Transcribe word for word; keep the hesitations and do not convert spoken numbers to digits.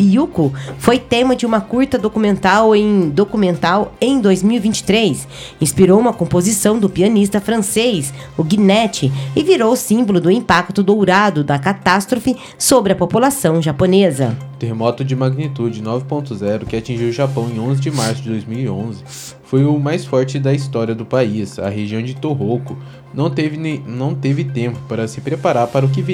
Yuko foi tema de uma curta documental em, documental em dois mil e vinte e três. Inspirou uma composição do pianista francês, o Guinetti, e virou símbolo do impacto dourado da catástrofe sobre a população japonesa. Terremoto de magnitude nove ponto zero que atingiu o Japão em onze de março de dois mil e onze foi o mais forte da história do país. A região de Tohoku não teve, ne- não teve tempo para se preparar para o que viria.